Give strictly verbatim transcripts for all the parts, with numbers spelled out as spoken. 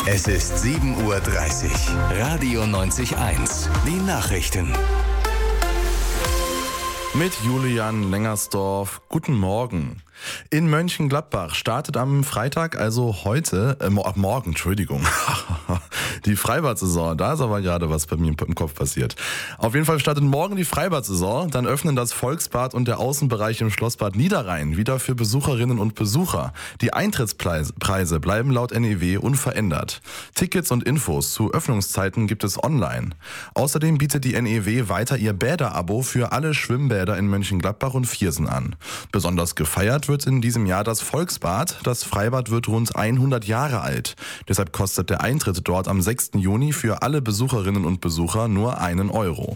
Es ist sieben Uhr dreißig. Radio neunzig eins. Die Nachrichten. Mit Julian Lengersdorf. Guten Morgen. In Mönchengladbach startet am Freitag, also heute, äh, ab morgen, Entschuldigung, die Freibad-Saison. Da ist aber gerade was bei mir im Kopf passiert. Auf jeden Fall startet morgen die Freibad-Saison. Dann öffnen das Volksbad und der Außenbereich im Schlossbad Niederrhein wieder für Besucherinnen und Besucher. Die Eintrittspreise bleiben laut N E W unverändert. Tickets und Infos zu Öffnungszeiten gibt es online. Außerdem bietet die N E W weiter ihr Bäderabo für alle Schwimmbäder in Mönchengladbach und Viersen an. Besonders gefeiert wird in diesem Jahr das Volksbad. Das Freibad wird rund hundert Jahre alt. Deshalb kostet der Eintritt dort am sechsten Juni für alle Besucherinnen und Besucher nur einen Euro.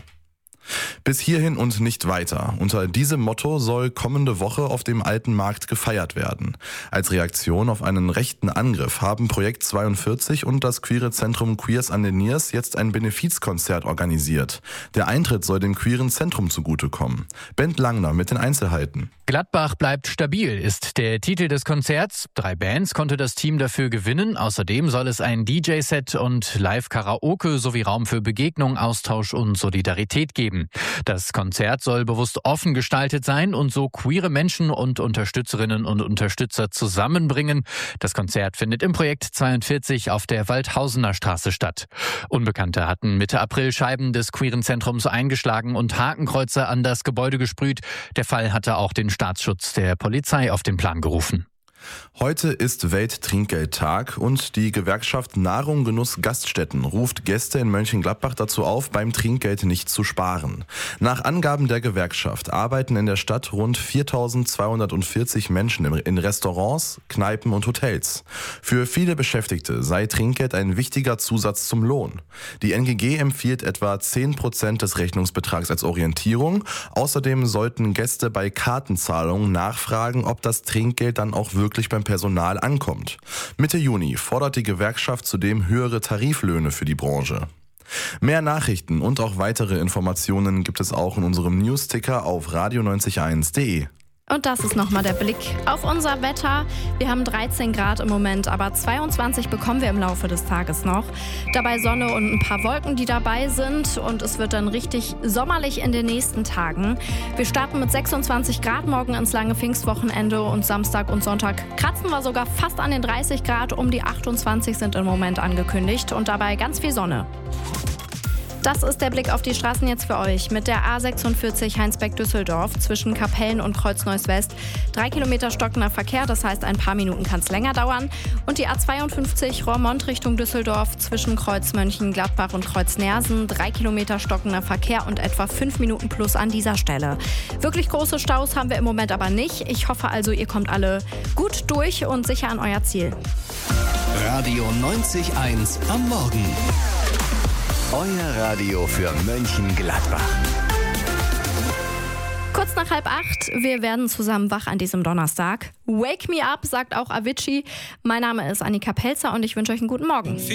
Bis hierhin und nicht weiter. Unter diesem Motto soll kommende Woche auf dem Alten Markt gefeiert werden. Als Reaktion auf einen rechten Angriff haben Projekt zweiundvierzig und das queere Zentrum Queers an den Niers jetzt ein Benefizkonzert organisiert. Der Eintritt soll dem queeren Zentrum zugutekommen. Bent Langner mit den Einzelheiten. Gladbach bleibt stabil, ist der Titel des Konzerts. Drei Bands konnte das Team dafür gewinnen. Außerdem soll es ein D J-Set und Live-Karaoke sowie Raum für Begegnung, Austausch und Solidarität geben. Das Konzert soll bewusst offen gestaltet sein und so queere Menschen und Unterstützerinnen und Unterstützer zusammenbringen. Das Konzert findet im Projekt zweiundvierzig auf der Waldhausener Straße statt. Unbekannte hatten Mitte April Scheiben des queeren Zentrums eingeschlagen und Hakenkreuze an das Gebäude gesprüht. Der Fall hatte auch den Staatsschutz der Polizei auf den Plan gerufen. Heute ist Welttrinkgeldtag und die Gewerkschaft Nahrung Genuss Gaststätten ruft Gäste in Mönchengladbach dazu auf, beim Trinkgeld nicht zu sparen. Nach Angaben der Gewerkschaft arbeiten in der Stadt rund viertausendzweihundertvierzig Menschen in Restaurants, Kneipen und Hotels. Für viele Beschäftigte sei Trinkgeld ein wichtiger Zusatz zum Lohn. Die N G G empfiehlt etwa zehn Prozent des Rechnungsbetrags als Orientierung. Außerdem sollten Gäste bei Kartenzahlungen nachfragen, ob das Trinkgeld dann auch wirklich beim Personal ankommt. Mitte Juni fordert die Gewerkschaft zudem höhere Tariflöhne für die Branche. Mehr Nachrichten und auch weitere Informationen gibt es auch in unserem Newsticker auf radio neunzig eins punkt de. Und das ist nochmal der Blick auf unser Wetter. Wir haben dreizehn Grad im Moment, aber zweiundzwanzig bekommen wir im Laufe des Tages noch. Dabei Sonne und ein paar Wolken, die dabei sind. Und es wird dann richtig sommerlich in den nächsten Tagen. Wir starten mit sechsundzwanzig Grad morgen ins lange Pfingstwochenende. Und Samstag und Sonntag kratzen wir sogar fast an den dreißig Grad. Um die achtundzwanzig sind im Moment angekündigt. Und dabei ganz viel Sonne. Das ist der Blick auf die Straßen jetzt für euch. Mit der A sechsundvierzig Heinsberg-Düsseldorf zwischen Kapellen und Kreuz-Neuss-West. Drei Kilometer stockender Verkehr, das heißt, ein paar Minuten kann es länger dauern. Und die A zweiundfünfzig Roermond Richtung Düsseldorf zwischen Kreuz Mönchengladbach und Kreuz Nersen. Drei Kilometer stockender Verkehr und etwa fünf Minuten plus an dieser Stelle. Wirklich große Staus haben wir im Moment aber nicht. Ich hoffe also, ihr kommt alle gut durch und sicher an euer Ziel. Radio neunzig eins am Morgen. Euer Radio für Mönchengladbach. Kurz nach halb acht, wir werden zusammen wach an diesem Donnerstag. Wake me up, sagt auch Avicii. Mein Name ist Annika Pelzer und ich wünsche euch einen guten Morgen.